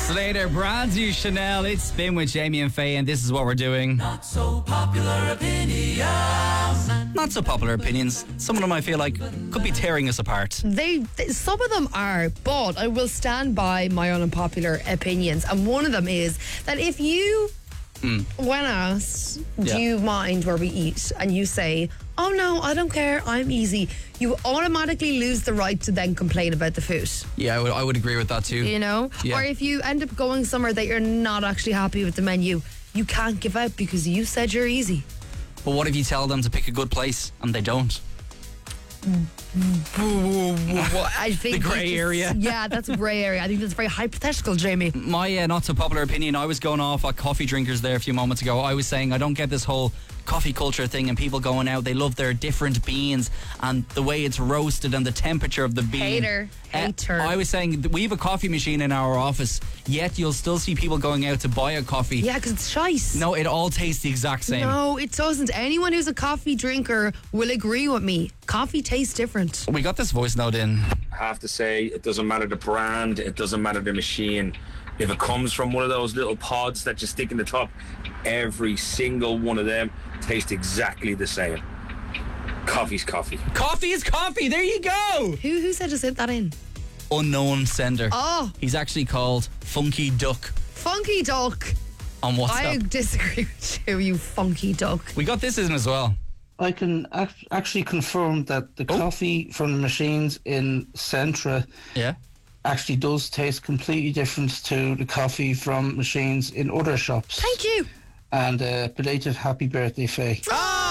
Slater, brand new Chanel. It's Spin with Jamie and Faye, and this is what we're doing. Not so popular opinions. Not so popular opinions. Some of them I feel like could be tearing us apart. Some of them are, but I will stand by my own unpopular opinions. And one of them is that if you, when asked, do you mind where we eat? And you say, oh no, I don't care, I'm easy. You automatically lose the right to then complain about the food. Yeah, I would agree with that too. You know? Yeah. Or if you end up going somewhere that you're not actually happy with the menu, you can't give out because you said you're easy. But what if you tell them to pick a good place and they don't? I think The grey area. Yeah, that's a grey area. I think that's very hypothetical, Jamie. My not so popular opinion, I was going off at coffee drinkers there a few moments ago. I was saying I don't get this whole coffee culture thing and people going out, they love their different beans and the way it's roasted and the temperature of the bean. Hater. I was saying that we have a coffee machine in our office, yet you'll still see people going out to buy a coffee. Yeah, because it's shite. No, it all tastes the exact same. No, it doesn't. Anyone who's a coffee drinker will agree with me. Coffee tastes different. We got this voice note in. I have to say, it doesn't matter the brand, it doesn't matter the machine. If it comes from one of those little pods that you stick in the top, every single one of them tastes exactly the same. Coffee's coffee. Coffee is coffee. There you go. Who said to send that in? Unknown sender. Oh. He's actually called Funky Duck Funky Duck. on WhatsApp. I disagree with you, you funky duck. We got this in as well. I can actually confirm that the coffee from the machines in Centra Yeah. actually does taste completely different to the coffee from machines in other shops. Thank you. And belated happy birthday, Faye.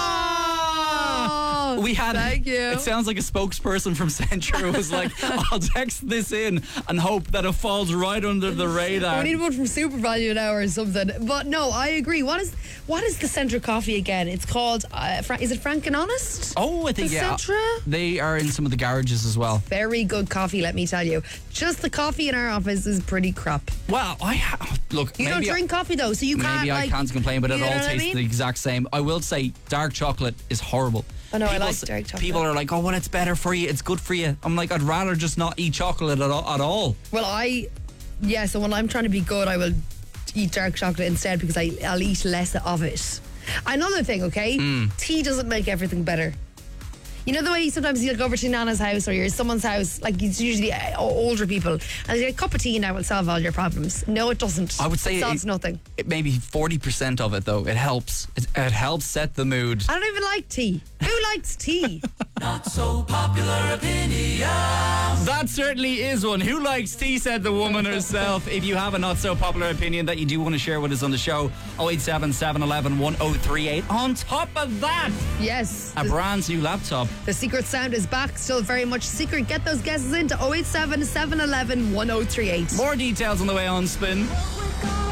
We had. Thank you. It sounds like a spokesperson from Centra who was like, I'll text this in and hope that it falls right under the radar. We need one from Super Value now or something. But no, I agree. What is the Centra coffee again? It's called, is it Frank and Honest? Oh, I think, The yeah. Centra? They are in some of the garages as well. Very good coffee, let me tell you. Just the coffee in our office is pretty crap. Well, look. You don't drink coffee though, so you can't. Maybe I can't complain, but it you all know what I tastes mean? the exact same. I will say, dark chocolate is horrible. I know, I like dark chocolate. People are like, oh, well, it's better for you. It's good for you. I'm like, I'd rather just not eat chocolate at all. Well, so when I'm trying to be good, I will eat dark chocolate instead because I'll eat less of it. Another thing, okay? Tea doesn't make everything better. You know the way sometimes you go over to Nana's house or you're at someone's house, like it's usually older people, and they say, a cup of tea now will solve all your problems. No, it doesn't. I would say it solves nothing. Maybe 40% of it, though. It helps. It helps set the mood. I don't even like tea. Who likes tea? Not so popular opinions. That certainly is one. Who likes tea, said the woman herself. If you have a not so popular opinion that you do want to share with us on the show, 087 711 1038. On top of that, Yes. a brand new laptop. The secret sound is back, still very much secret. Get those guesses into 087 711 1038. More details on the way on Spin.